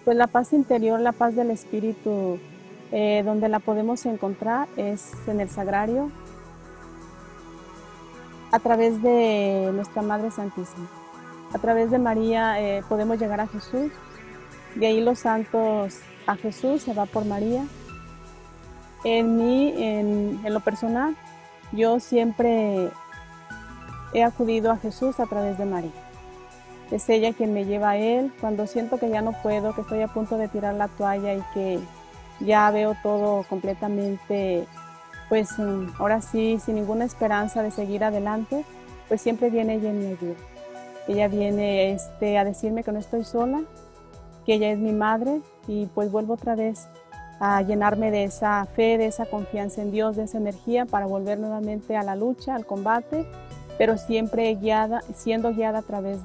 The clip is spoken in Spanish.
Pues la paz interior, la paz del espíritu, donde la podemos encontrar es en el sagrario, a través de nuestra Madre Santísima. A través de María podemos llegar a Jesús, de ahí los santos a Jesús, se va por María. En mí, en lo personal, yo siempre he acudido a Jesús a través de María. Es ella quien me lleva a Él cuando siento que ya no puedo, que estoy a punto de tirar la toalla y que ya veo todo completamente, pues ahora sí, sin ninguna esperanza de seguir adelante, pues siempre viene ella en mi ayuda. Ella viene a decirme que no estoy sola, que ella es mi madre y pues vuelvo otra vez a llenarme de esa fe, de esa confianza en Dios, de esa energía para volver nuevamente a la lucha, al combate, pero siempre guiada, siendo guiada a través